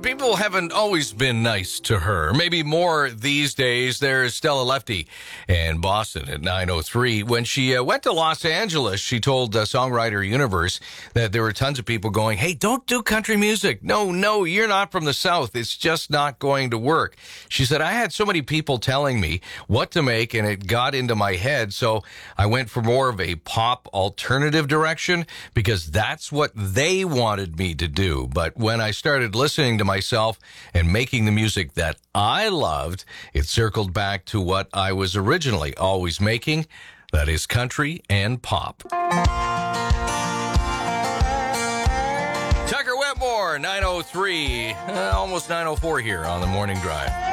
people haven't always been nice to her. Maybe more these days. There's Stella Lefty in Boston at 9:03. When she went to Los Angeles, she told Songwriter Universe that there were tons of people going, hey, don't do country music. No, you're not from the South. It's just not going to work. She said, I had so many people telling me what to make, and it got into my head. So I went for more of a pop alternative direction because that's what they wanted me to do. But when I started listening to myself and making the music that I loved, it circled back to what I was originally always making. That is country and pop. Tucker Wetmore, 9:03, almost 9:04 here on the Morning Drive.